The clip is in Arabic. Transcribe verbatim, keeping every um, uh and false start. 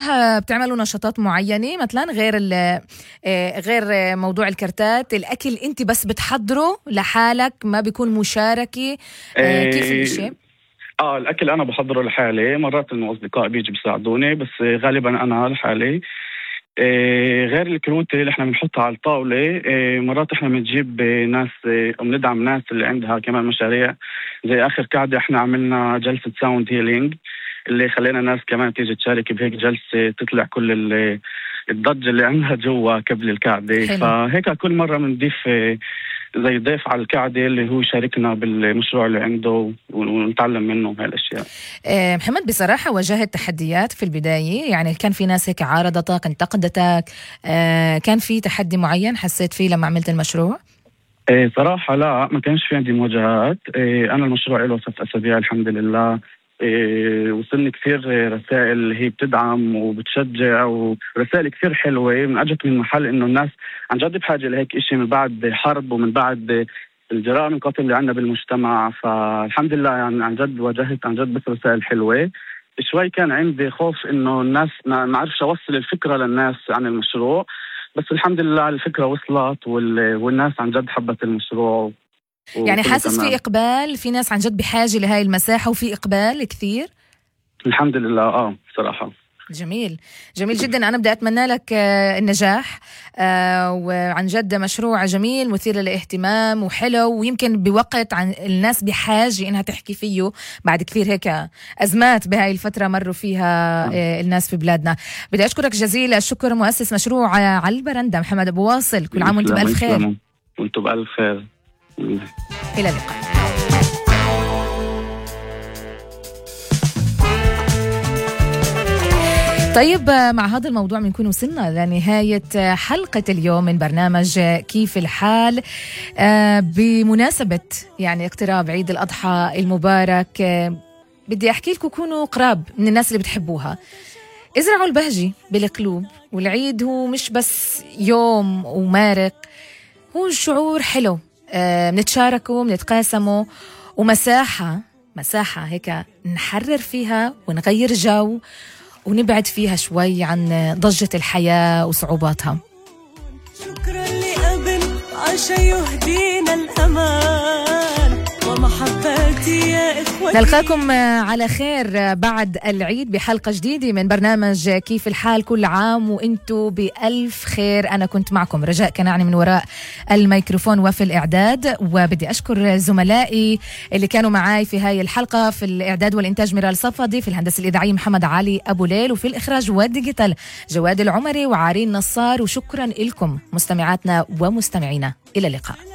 صح بتعملوا نشاطات معينة مثلا غير غير موضوع الكرتات؟ الأكل أنت بس بتحضره لحالك ما بيكون مشاركة؟ كيف الشيء؟ اه الأكل أنا بحضره لحالي، مرات إنه أصدقاء بيجي بيساعدوني، بس غالبا أنا لحالي. إيه غير الكروت اللي احنا بنحطها على الطاولة، إيه مرات احنا بنجيب ناس إيه وبندعم ناس اللي عندها كمان مشاريع. زي آخر قعدة احنا عملنا جلسة ساوند هيلينج اللي خلينا ناس كمان تيجي تشارك بهيك جلسة، تطلع كل الضجة اللي عندها جوا قبل القعدة. فهيك كل مرة بنضيف إيه زي ضيف على القعدة اللي هو شاركنا بالمشروع اللي عنده ونتعلم منه هالأشياء. أه محمد، بصراحة واجهت تحديات في البداية، يعني كان في ناس هيك عارضتك انتقدتك، أه كان في تحدي معين حسيت فيه لما عملت المشروع؟ أه صراحة لا، ما كانش في عندي مواجهات. أه أنا المشروع له ست أسابيع الحمد لله. إيه وصلني كثير رسائل اللي هي بتدعم وبتشجع، ورسائل كثير حلوة من أجت من محل إنه الناس عن جد بحاجة لهيك إشي من بعد حرب ومن بعد الجرائم القتل اللي عندنا بالمجتمع. فالحمد لله يعني عن جد واجهت عن جد بس رسائل حلوة. شوي كان عندي خوف إنه الناس ما عرفش أوصل الفكرة للناس عن المشروع، بس الحمد لله الفكرة وصلت والناس عن جد حبت المشروع. يعني حاسس في إقبال، في ناس عن جد بحاجة لهاي المساحة وفي إقبال كثير؟ الحمد لله آه صراحة. جميل جميل جدا. أنا بدي أتمنى لك النجاح، وعن جد مشروع جميل مثير للاهتمام وحلو، ويمكن بوقت عن الناس بحاجة إنها تحكي فيه بعد كثير هيك أزمات بهاي الفترة مروا فيها الناس في بلادنا. بدي أشكرك جزيل الشكر مؤسس مشروع على البرندة محمد أبو واصل، كل عام وانتم بألف خير. وانتم بألف خير. إلى اللقاء. طيب مع هذا الموضوع بنكون وصلنا لنهاية حلقة اليوم من برنامج كيف الحال بمناسبة يعني اقتراب عيد الأضحى المبارك. بدي أحكي لكم كونوا قراب من الناس اللي بتحبوها، ازرعوا البهجة بالقلوب، والعيد هو مش بس يوم ومارق، هو شعور حلو بنتشاركه بنتقاسمه، ومساحة مساحة هيك نحرر فيها ونغير جو ونبعد فيها شوي عن ضجة الحياة وصعوباتها. شكرا لأبن عشان يهدينا الأمان ومحبتي يا إخوتي. نلقاكم على خير بعد العيد بحلقة جديدة من برنامج كيف الحال. كل عام وانتو بألف خير. أنا كنت معكم رجاء كناعني من وراء الميكروفون وفي الإعداد، وبدي أشكر زملائي اللي كانوا معاي في هاي الحلقة. في الإعداد والإنتاج ميرال صفدي، في الهندسة الإذاعية محمد علي أبو ليل، وفي الإخراج والديجيتال جواد العمري وعارين نصار. وشكرا لكم مستمعاتنا ومستمعينا، إلى اللقاء.